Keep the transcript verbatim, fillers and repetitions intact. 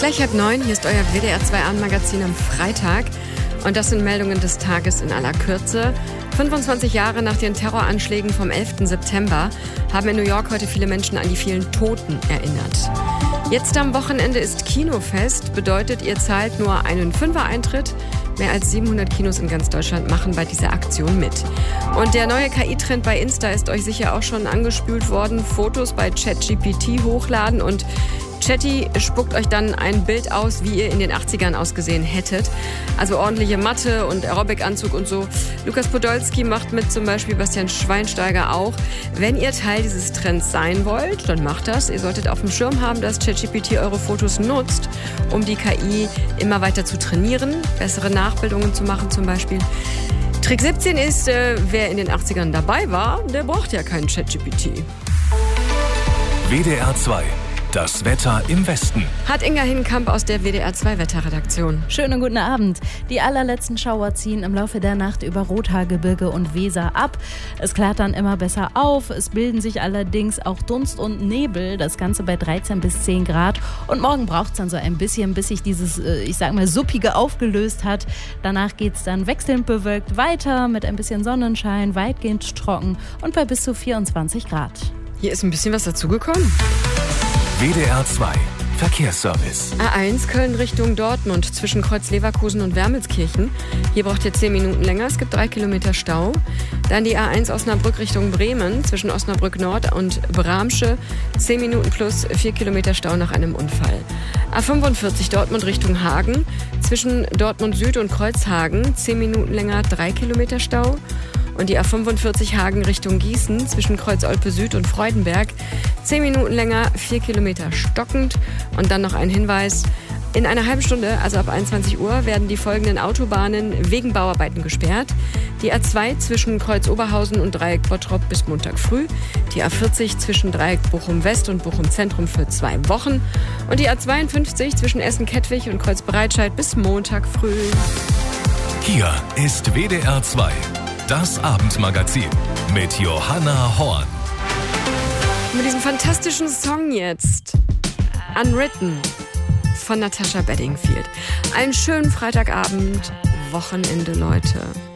Gleich halb neun, hier ist euer W D R zwei Abendmagazin am Freitag. Und das sind Meldungen des Tages in aller Kürze. fünfundzwanzig Jahre nach den Terroranschlägen vom elften September haben in New York heute viele Menschen an die vielen Toten erinnert. Jetzt am Wochenende ist Kinofest, bedeutet, ihr zahlt nur einen Fünfer-Eintritt. Mehr als siebenhundert Kinos in ganz Deutschland machen bei dieser Aktion mit. Und der neue K I-Trend bei Insta ist euch sicher auch schon angespült worden. Fotos bei ChatGPT hochladen und Chatty spuckt euch dann ein Bild aus, wie ihr in den achtzigern ausgesehen hättet. Also ordentliche Matte und Aerobic-Anzug und so. Lukas Podolski macht mit, zum Beispiel Bastian Schweinsteiger auch. Wenn ihr Teil dieses Trends sein wollt, dann macht das. Ihr solltet auf dem Schirm haben, dass ChatGPT eure Fotos nutzt, um die K I immer weiter zu trainieren, bessere Nachbildungen zu machen zum Beispiel. Trick siebzehn ist, äh, wer in den achtzigern dabei war, der braucht ja keinen ChatGPT. W D R zwei. Das Wetter im Westen. Hat Inga Hinkamp aus der W D R zwei Wetterredaktion. Schönen guten Abend. Die allerletzten Schauer ziehen im Laufe der Nacht über Rothaargebirge und Weser ab. Es klart dann immer besser auf. Es bilden sich allerdings auch Dunst und Nebel. Das Ganze bei dreizehn bis zehn Grad. Und morgen braucht es dann so ein bisschen, bis sich dieses, ich sag mal, Suppige aufgelöst hat. Danach geht es dann wechselnd bewölkt weiter mit ein bisschen Sonnenschein, weitgehend trocken und bei bis zu vierundzwanzig Grad. Hier ist ein bisschen was dazugekommen. W D R zwei Verkehrsservice. A eins Köln Richtung Dortmund zwischen Kreuz Leverkusen und Wermelskirchen. Hier braucht ihr zehn Minuten länger, es gibt drei Kilometer Stau. Dann die A eins Osnabrück Richtung Bremen zwischen Osnabrück Nord und Bramsche. zehn Minuten plus vier Kilometer Stau nach einem Unfall. A fünfundvierzig Dortmund Richtung Hagen zwischen Dortmund Süd und Kreuzhagen. zehn Minuten länger, drei Kilometer Stau. Und die A fünfundvierzig Hagen Richtung Gießen zwischen Kreuz Olpe Süd und Freudenberg. zehn Minuten länger, vier Kilometer stockend. Und dann noch ein Hinweis. In einer halben Stunde, also ab einundzwanzig Uhr, werden die folgenden Autobahnen wegen Bauarbeiten gesperrt. Die A zwei zwischen Kreuz Oberhausen und Dreieck Bottrop bis Montag früh. Die A vierzig zwischen Dreieck Bochum West und Bochum Zentrum für zwei Wochen. Und die A zweiundfünfzig zwischen Essen-Kettwig und Kreuz Breitscheid bis Montag früh. Hier ist W D R zwei. Das Abendmagazin mit Johanna Horn. Mit diesem fantastischen Song jetzt. Unwritten von Natasha Bedingfield. Einen schönen Freitagabend, Wochenende, Leute.